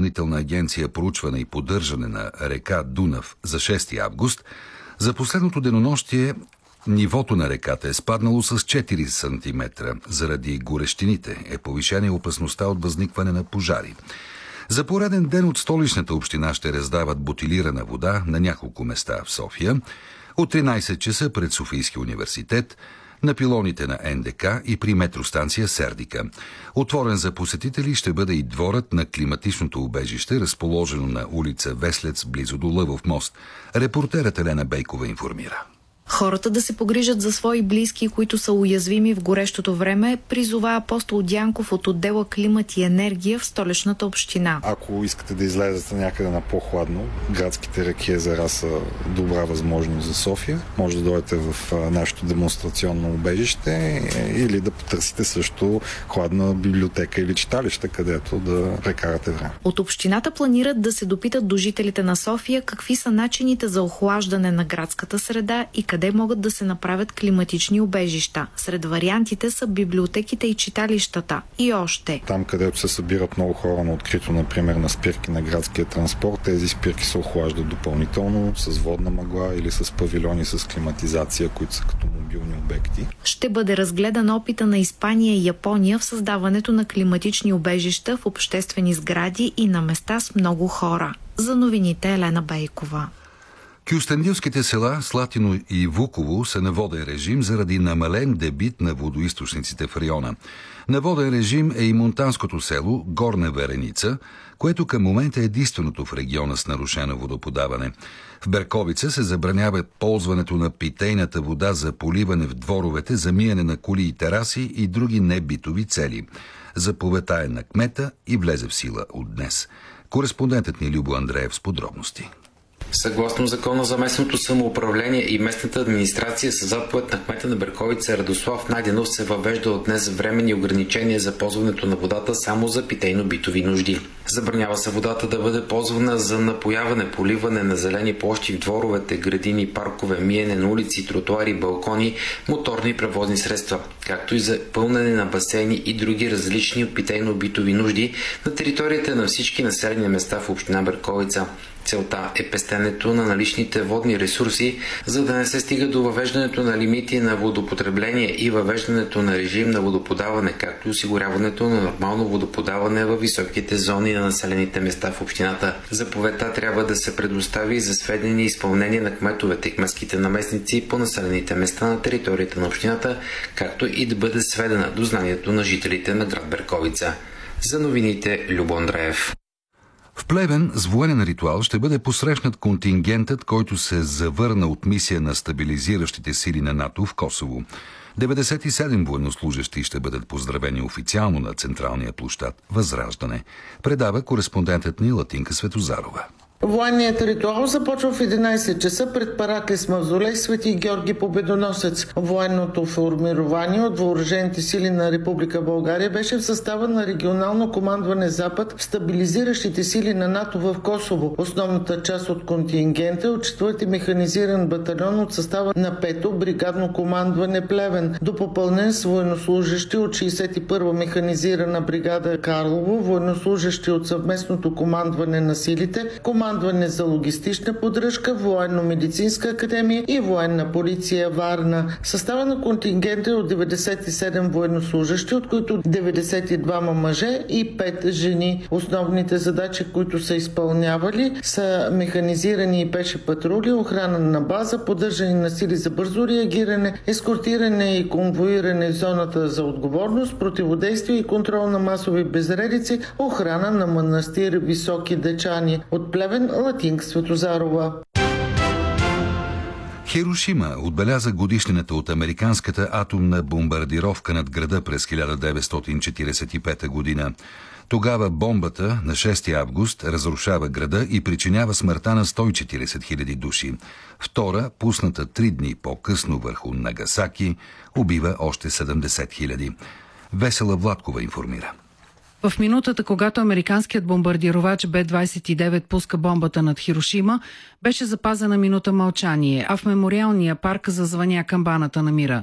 Изпълнителна агенция проучване и поддържане на река Дунав за 6 август, за последното денонощие нивото на реката е спаднало с 4 см. Заради горещините е повишена опасността от възникване на пожари. За пореден ден от столичната община ще раздават бутилирана вода на няколко места в София. От 13 часа пред Софийския университет, на пилоните на НДК и при метростанция Сердика. Отворен за посетители ще бъде и дворът на климатичното убежище, разположено на улица Веслец, близо до Лъвов мост. Репортерът Елена Бейкова информира. Хората да се погрижат за свои близки, които са уязвими в горещото време, призова апостол Дянков от отдела Климат и енергия в столичната община. Ако искате да излезете някъде на по-хладно, градските реки езера са добра възможност за София. Може да дойдете в нашето демонстрационно убежище или да потърсите също хладна библиотека или читалище, където да прекарате време. От общината планират да се допитат до жителите на София какви са начините за охлаждане на градската среда и къде могат да се направят климатични убежища. Сред вариантите са библиотеките и читалищата. И още. Там, където се събират много хора на открито, например на спирки на градския транспорт, тези спирки се охлаждат допълнително с водна мъгла или с павилиони с климатизация, които са като мобилни обекти. Ще бъде разгледан опита на Испания и Япония в създаването на климатични убежища в обществени сгради и на места с много хора. За новините Елена Бейкова. Кюстендилските села Слатино и Вуково са на воден режим заради намален дебит на водоизточниците в района. На воден режим е и монтанското село Горна Вереница, което към момента е единственото в региона с нарушено водоподаване. В Берковица се забранява ползването на питейната вода за поливане в дворовете, за миене на кули и тераси и други небитови цели. Заповедта е на кмета и влезе в сила от днес. Кореспондентът ни Любо Андреев с подробности. Съгласно Закона за местното самоуправление и местната администрация, със заповед на кмета на Берковица Радослав Найденов се въвежда от днес временни ограничения за ползването на водата само за питейно-битови нужди. Забранява се водата да бъде ползвана за напояване, поливане на зелени площи в дворовете, градини, паркове, миене на улици, тротуари, балкони, моторни превозни средства, както и за пълнене на басейни и други различни от питейно-битови нужди на територията на всички населени места в община Берковица. Целта е пестенето на наличните водни ресурси, за да не се стига до въвеждането на лимити на водопотребление и въвеждането на режим на водоподаване, както и осигуряването на нормално водоподаване във високите зони на населените места в общината. Заповедта трябва да се предостави за сведение и изпълнение на кметовете и кметските наместници по населените места на територията на общината, както и да бъде сведена до знанието на жителите на град Берковица. За новините Любо Андреев. В Плевен с военен ритуал ще бъде посрещнат контингентът, който се завърна от мисия на стабилизиращите сили на НАТО в Косово. 97 военнослужащи ще бъдат поздравени официално на централния площад Възраждане. Предава кореспондентът ни Латинка Светозарова. Военният ритуал започва в 11 часа пред Параклис Мавзолей Свети Георги Победоносец. Военното формирование от въоръжените сили на Република България беше в състава на регионално командване Запад в стабилизиращите сили на НАТО в Косово. Основната част от контингента е от 4-ти механизиран батальон от състава на 5-то бригадно командване Плевен, допопълнен с военнослужащи от 61-а механизирана бригада Карлово, военнослужащи от съвместното командване на силите, командване за логистична поддръжка, военно-медицинска академия и военна полиция Варна. Състава на контингента е от 97 военнослужащи, от които 92 мъже и 5 жени. Основните задачи, които са изпълнявали, са механизирани и пеше патрули, охрана на база, поддържане на сили за бързо реагиране, ескортиране и конвоиране в зоната за отговорност, противодействие и контрол на масови безредици, охрана на манастир Високи Дечани. От Плевен, Латинка Светозарова. Хирошима отбеляза годишнината от американската атомна бомбардировка над града през 1945 година. Тогава бомбата на 6 август разрушава града и причинява смъртта на 140 000 души. Втора, пусната 3 дни по-късно върху Нагасаки, убива още 70 000. Весела Владкова информира. В минутата, когато американският бомбардировач Б-29 пуска бомбата над Хирошима, беше запазена минута мълчание, а в мемориалния парк зазвъня камбаната на мира.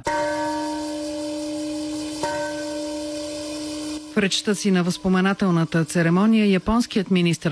В речта си на възпоменателната церемония японският министър